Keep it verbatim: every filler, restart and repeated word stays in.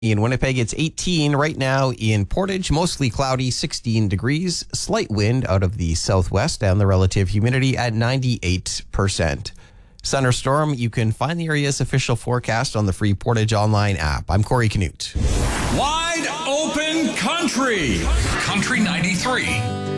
In Winnipeg, it's eighteen right now. In Portage, mostly cloudy, sixteen degrees. Slight wind out of the southwest, and the relative humidity at ninety-eight percent. Thunderstorm, you can find the area's official forecast on the free Portage Online app. I'm Corey Canute. Wide open country. Country ninety-three.